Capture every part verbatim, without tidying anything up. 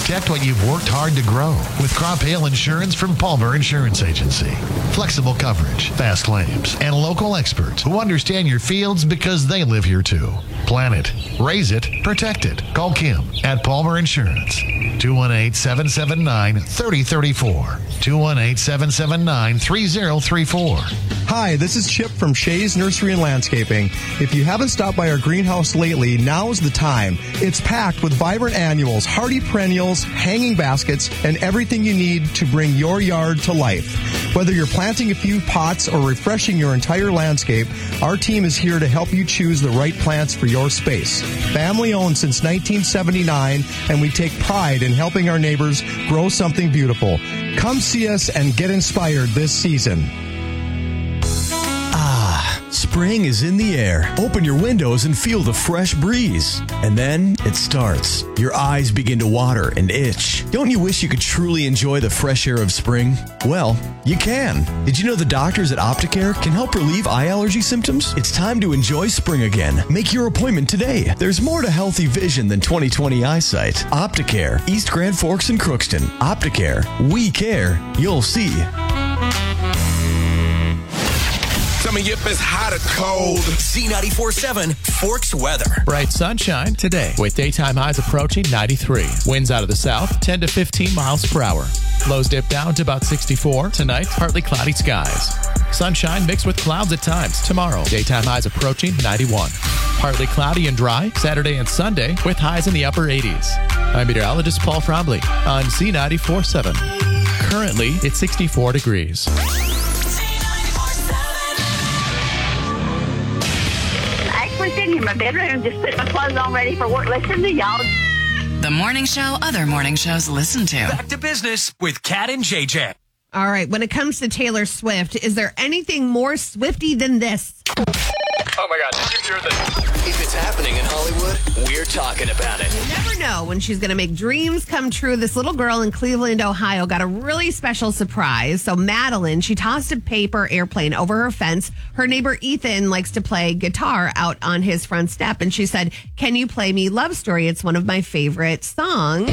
Protect what you've worked hard to grow with Crop Hail Insurance from Palmer Insurance Agency. Flexible coverage, fast claims, and local experts who understand your fields because they live here too. Plan it, raise it, protect it. Call Kim at Palmer Insurance. two one eight, seven seven nine, three zero three four. two one eight, seven seven nine, three zero three four. Hi, this is Chip from Shays Nursery and Landscaping. If you haven't stopped by our greenhouse lately, now is the time. It's packed with vibrant annuals, hardy perennials, hanging baskets, and everything you need to bring your yard to life. Whether you're planting a few pots or refreshing your entire landscape, our team is here to help you choose the right plants for your space. Family owned since nineteen seventy-nine, and we take pride in helping our neighbors grow something beautiful. Come see us and get inspired this season. Spring is in the air. Open your windows and feel the fresh breeze. And then it starts. Your eyes begin to water and itch. Don't you wish you could truly enjoy the fresh air of spring? Well, you can. Did you know the doctors at Opticare can help relieve eye allergy symptoms? It's time to enjoy spring again. Make your appointment today. There's more to healthy vision than twenty twenty eyesight. Opticare, East Grand Forks and Crookston. Opticare, we care. You'll see. Coming up is hot or cold. Z ninety-four point seven Forks weather. Bright sunshine today with daytime highs approaching ninety-three. Winds out of the south, ten to fifteen miles per hour. Lows dip down to about sixty-four. Tonight, partly cloudy skies. Sunshine mixed with clouds at times. Tomorrow, daytime highs approaching ninety-one. Partly cloudy and dry Saturday and Sunday with highs in the upper eighties. I'm meteorologist Paul Frombley on Z ninety-four point seven. Currently, it's sixty-four degrees. In my bedroom, just put my clothes on ready for work. Listen to y'all. The morning show other morning shows listen to. Back to business with Kat and J J. All right, when it comes to Taylor Swift, is there anything more Swifty than this? Oh my God, did you hear this? If it's happening in Hollywood, we're talking about it. You never know when she's going to make dreams come true. This little girl in Cleveland, Ohio got a really special surprise. So Madeline, she tossed a paper airplane over her fence. Her neighbor Ethan likes to play guitar out on his front step. And she said, "Can you play me Love Story? It's one of my favorite songs."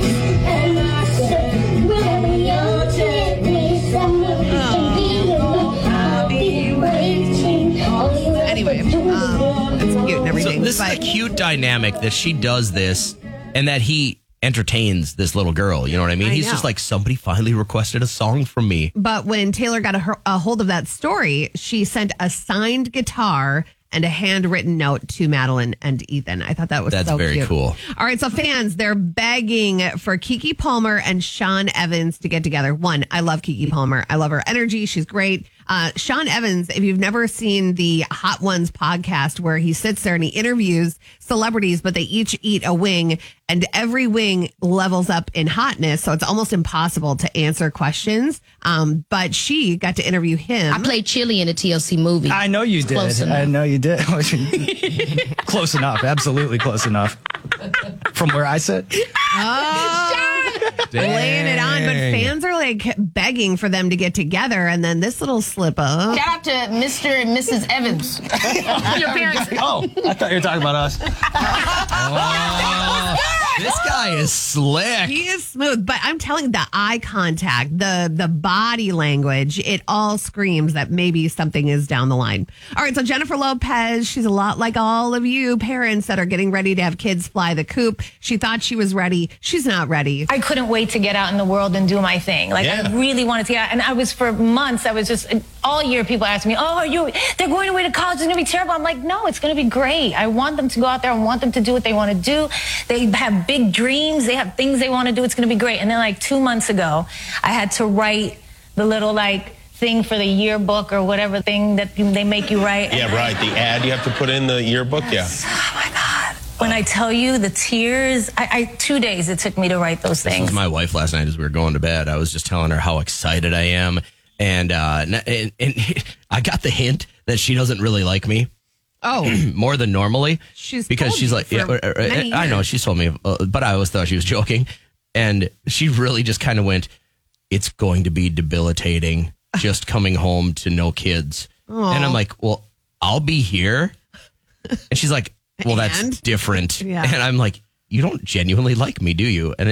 Anyway, um, it's cute and everything. So this but, is a cute dynamic that she does this and that he entertains this little girl. You know what I mean? I He's know. just like, somebody finally requested a song from me. But when Taylor got a, a hold of that story, she sent a signed guitar and a handwritten note to Madeline and Ethan. I thought that was That's so very cute. cool. All right, so fans, they're begging for Keke Palmer and Sean Evans to get together. One, I love Keke Palmer. I love her energy. She's great. Uh, Sean Evans, if you've never seen the Hot Ones podcast where he sits there and he interviews celebrities, but they each eat a wing and every wing levels up in hotness. So it's almost impossible to answer questions. Um, but she got to interview him. I played Chili in a T L C movie. I know you did. Close enough. I know you did. Close enough. Absolutely close enough. From where I sit. Oh, laying it on. But fans are like begging for them to get together. And then this little slip up. Shout out to Mister and Missus Evans. Your parents. Oh, I thought you were talking about us. Oh, this guy is slick. He is smooth, but I'm telling you, the eye contact, the the body language, it all screams that maybe something is down the line. All right, so Jennifer Lopez, she's a lot like all of you parents that are getting ready to have kids fly the coop. She thought she was ready. She's not ready. I couldn't wait to get out in the world and do my thing. Like, Yeah. I really wanted to get out. And I was, for months, I was just, all year people asked me, oh, are you, they're going away to college, it's going to be terrible. I'm like, no, it's going to be great. I want them to go out there. I want them to do what they want to do. They have big dreams. They have things they want to do. It's going to be great. And then like two months ago, I had to write the little like thing for the yearbook or whatever thing that they make you write. Yeah, right. The ad you have to put in the yearbook. Yes. Yeah. Oh my God. When I tell you the tears, I, I two days it took me to write those This things. was my wife last night as we were going to bed. I was just telling her how excited I am. And, uh, and, and I got the hint that she doesn't really like me. Oh, more than normally. She's because told she's you like, for yeah, uh, uh, many I know years. she's told me, uh, but I always thought she was joking. And she really just kind of went, it's going to be debilitating just coming home to no kids. Aw. And I'm like, well, I'll be here. And she's like, well, that's And? different. Yeah. And I'm like, you don't genuinely like me, do you? And